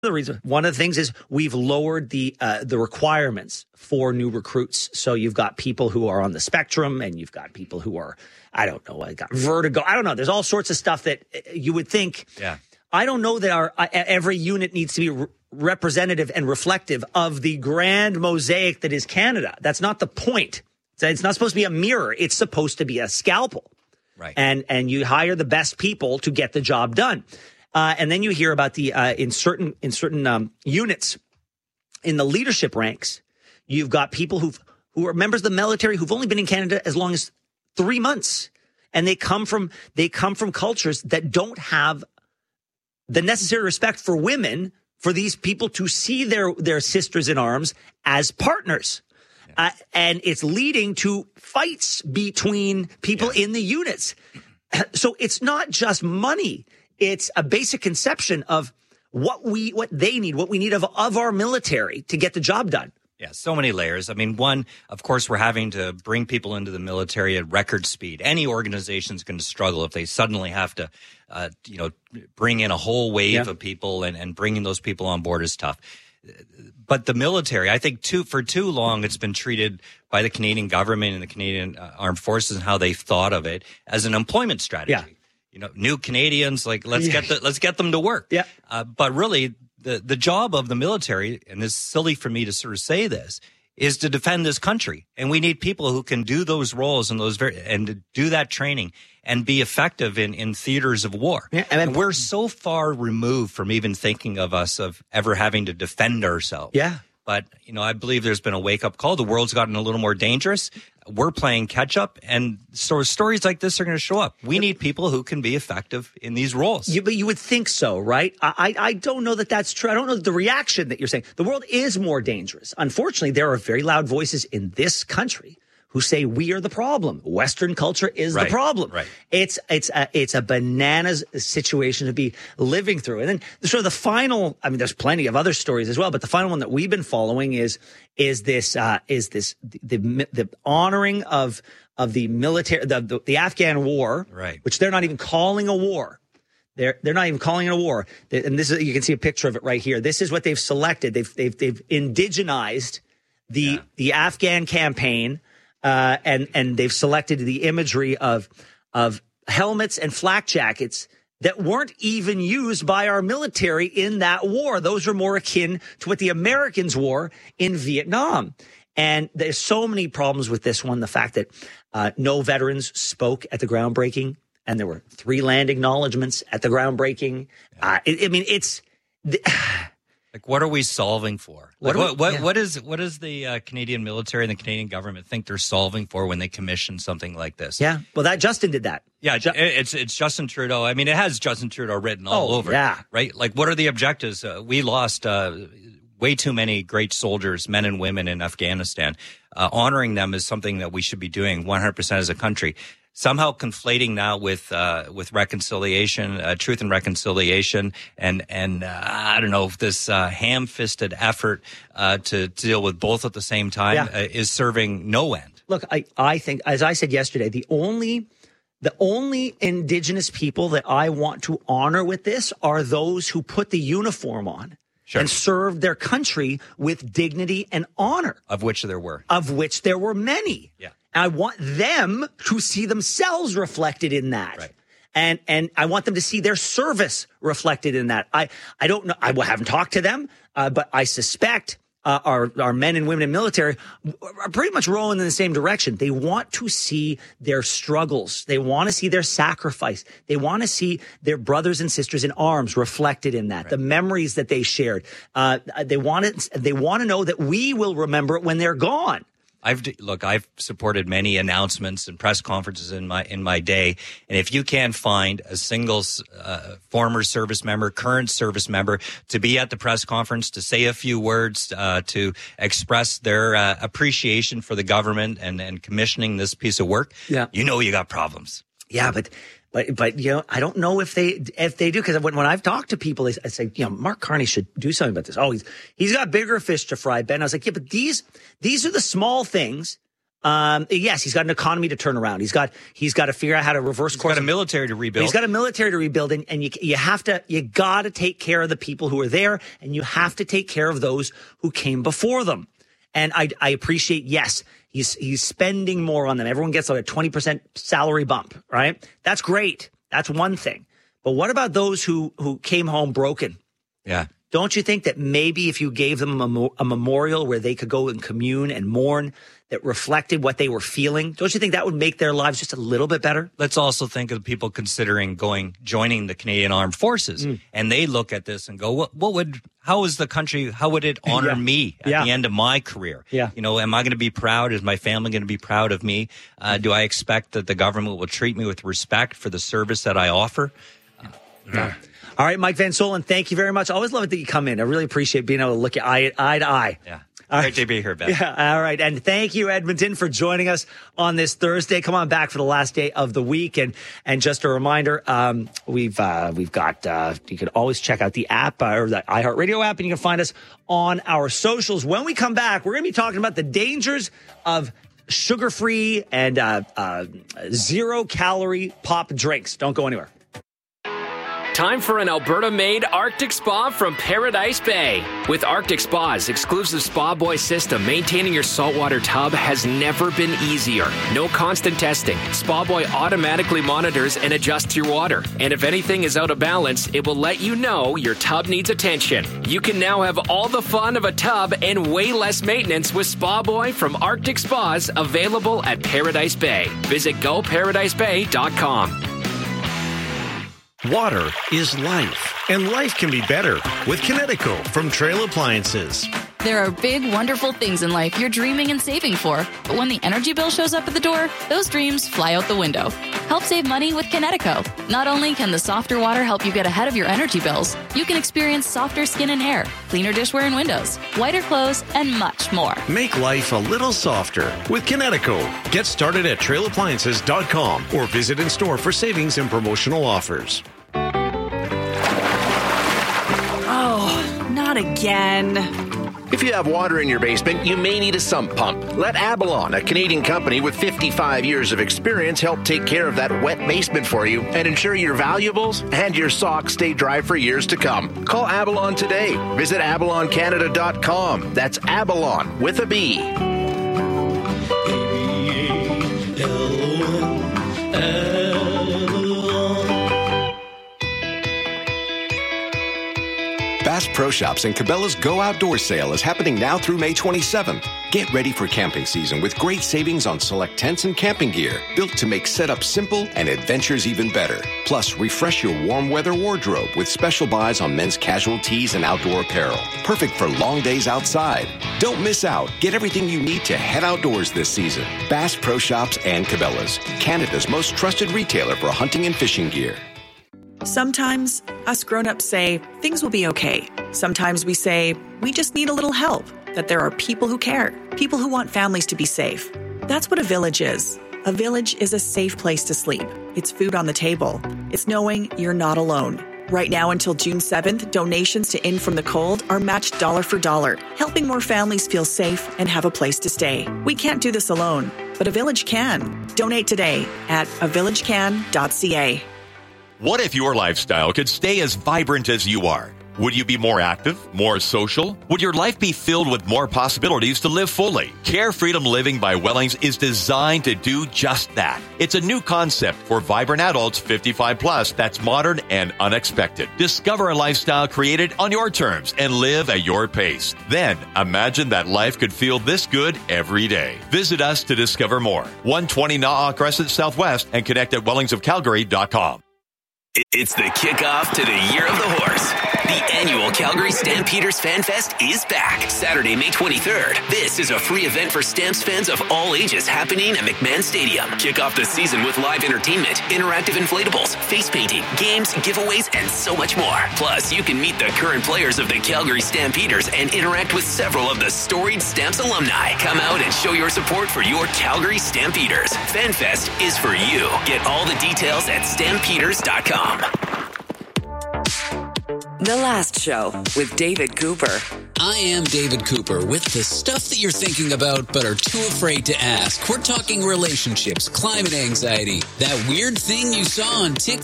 One of the things is we've lowered the requirements for new recruits. So you've got people who are on the spectrum, and you've got people who are, I don't know, got vertigo. I don't know. There's all sorts of stuff that you would think. Yeah. I don't know that every unit needs to be representative and reflective of the grand mosaic that is Canada. That's not the point. It's not supposed to be a mirror. It's supposed to be a scalpel. Right. And you hire the best people to get the job done. And then you hear about the in certain units in the leadership ranks, you've got people who are members of the military who've only been in Canada as long as 3 months, and they come from cultures that don't have the necessary respect for women, for these people to see their sisters in arms as partners. And it's leading to fights between people in the units. So it's not just money. It's a basic conception of what they need, what we need of our military to get the job done. Yeah, so many layers. I mean, one, of course, we're having to bring people into the military at record speed. Any organization is going to struggle if they suddenly have to, bring in a whole wave of people, and bringing those people on board is tough. But the military, I think, for too long, it's been treated by the Canadian government and the Canadian Armed Forces and how they've thought of it as an employment strategy. Yeah. New Canadians, let's get them to work. Yeah. But really, the job of the military, and it's silly for me to sort of say this, is to defend this country. And we need people who can do those roles and to do that training and be effective in theaters of war. Yeah, and we're so far removed from even thinking of us of ever having to defend ourselves. Yeah. But, I believe there's been a wake-up call. The world's gotten a little more dangerous. We're playing catch-up, and so stories like this are going to show up. We need people who can be effective in these roles. But you would think so, right? I don't know that that's true. I don't know the reaction that you're saying. The world is more dangerous. Unfortunately, there are very loud voices in this country who say we are the problem. Western culture is the problem. Right. It's a bananas situation to be living through. And then sort of the final, I mean, there's plenty of other stories as well, but the final one that we've been following is the honoring of the military, the Afghan war, right, which they're not even calling a war. They're not even calling it a war. And this is, you can see a picture of it right here. This is what they've selected. They've indigenized the Afghan campaign. And they've selected the imagery of helmets and flak jackets that weren't even used by our military in that war. Those are more akin to what the Americans wore in Vietnam. And there's so many problems with this one. The fact that no veterans spoke at the groundbreaking, and there were 3 land acknowledgments at the groundbreaking. What are we solving for? What is the Canadian military and the Canadian government think they're solving for when they commission something like this? Yeah, well, that Justin did that. Yeah, it's Justin Trudeau. I mean, it has Justin Trudeau written all over. Yeah, right. What are the objectives? We lost way too many great soldiers, men and women in Afghanistan. Honoring them is something that we should be doing 100% as a country. Somehow conflating now with reconciliation, truth and reconciliation, and I don't know if this ham-fisted effort to deal with both at the same time is serving no end. Look, I think, as I said yesterday, the only Indigenous people that I want to honor with this are those who put the uniform on. Sure. And served their country with dignity and honor. Of which there were. Of which there were many. Yeah. I want them to see themselves reflected in that. Right. And I want them to see their service reflected in that. I don't know. I haven't talked to them, but I suspect our men and women in military are pretty much rolling in the same direction. They want to see their struggles. They want to see their sacrifice. They want to see their brothers and sisters in arms reflected in that. Right. The memories that they shared. They want to know that we will remember it when they're gone. I've supported many announcements and press conferences in my day, and if you can't find a single former service member, current service member to be at the press conference to say a few words to express their appreciation for the government and commissioning this piece of work, you got problems. Yeah, but I don't know if they do, because when I've talked to people, I say, Mark Carney should do something about this. Oh, he's got bigger fish to fry, Ben. I was like, yeah, but these are the small things Yes, he's got an economy to turn around. He's got to figure out how to reverse course. He's got a military to rebuild. He's got a military to rebuild, and you got to take care of the people who are there, and you have to take care of those who came before them. And I appreciate, yes, he's spending more on them. Everyone gets like a 20% salary bump, right? That's great. That's one thing. But what about those who came home broken? Yeah. Don't you think that maybe if you gave them a memorial where they could go and commune and mourn that reflected what they were feeling, don't you think that would make their lives just a little bit better? Let's also think of people considering joining the Canadian Armed Forces, and they look at this and go, how would it honor me at the end of my career? Yeah. Am I going to be proud? Is my family going to be proud of me? Do I expect that the government will treat me with respect for the service that I offer? All right, Mike Van Soelen, thank you very much. I always love it that you come in. I really appreciate being able to look at eye to eye. Yeah. Great to be here, Ben. Yeah, all right. And thank you, Edmonton, for joining us on this Thursday. Come on back for the last day of the week. And just a reminder, we've got, you can always check out the app or the iHeartRadio app, and you can find us on our socials. When we come back, we're going to be talking about the dangers of sugar-free and zero-calorie pop drinks. Don't go anywhere. Time for an Alberta-made Arctic Spa from Paradise Bay. With Arctic Spa's exclusive Spa Boy system, maintaining your saltwater tub has never been easier. No constant testing. Spa Boy automatically monitors and adjusts your water. And if anything is out of balance, it will let you know your tub needs attention. You can now have all the fun of a tub and way less maintenance with Spa Boy from Arctic Spas, available at Paradise Bay. Visit goparadisebay.com. Water is life, and life can be better with Kinetico from Trail Appliances. There are big, wonderful things in life you're dreaming and saving for. But when the energy bill shows up at the door, those dreams fly out the window. Help save money with Kinetico. Not only can the softer water help you get ahead of your energy bills, you can experience softer skin and hair, cleaner dishware and windows, whiter clothes, and much more. Make life a little softer with Kinetico. Get started at trailappliances.com or visit in store for savings and promotional offers. Oh, not again. If you have water in your basement, you may need a sump pump. Let Abalon, a Canadian company with 55 years of experience, help take care of that wet basement for you and ensure your valuables and your socks stay dry for years to come. Call Abalon today. Visit abaloncanada.com. That's Abalon with a B. Bass Pro Shops and Cabela's Go Outdoor Sale is happening now through May 27th. Get ready for camping season with great savings on select tents and camping gear, built to make setup simple and adventures even better. Plus, refresh your warm weather wardrobe with special buys on men's casual tees and outdoor apparel. Perfect for long days outside. Don't miss out. Get everything you need to head outdoors this season. Bass Pro Shops and Cabela's, Canada's most trusted retailer for hunting and fishing gear. Sometimes us grown-ups say things will be okay. Sometimes we say we just need a little help, that there are people who care, people who want families to be safe. That's what a village is. A village is a safe place to sleep. It's food on the table. It's knowing you're not alone. Right now until June 7th, donations to In From the Cold are matched dollar for dollar, helping more families feel safe and have a place to stay. We can't do this alone, but a village can. Donate today at avillagecan.ca. What if your lifestyle could stay as vibrant as you are? Would you be more active, more social? Would your life be filled with more possibilities to live fully? Care Freedom Living by Wellings is designed to do just that. It's a new concept for vibrant adults 55 plus that's modern and unexpected. Discover a lifestyle created on your terms and live at your pace. Then imagine that life could feel this good every day. Visit us to discover more. 120 Na'a Crescent Southwest and connect at wellingsofcalgary.com. It's the kickoff to the Year of the Horse. The annual Calgary Stampeders Fan Fest is back Saturday, May 23rd. This is a free event for Stamps fans of all ages happening at McMahon Stadium. Kick off the season with live entertainment, interactive inflatables, face painting, games, giveaways, and so much more. Plus, you can meet the current players of the Calgary Stampeders and interact with several of the storied Stamps alumni. Come out and show your support for your Calgary Stampeders. Fan Fest is for you. Get all the details at stampeders.com. The Last Show with David Cooper I am David Cooper with the stuff that you're thinking about but are too afraid to ask. We're talking relationships, climate anxiety, that weird thing you saw on TikTok.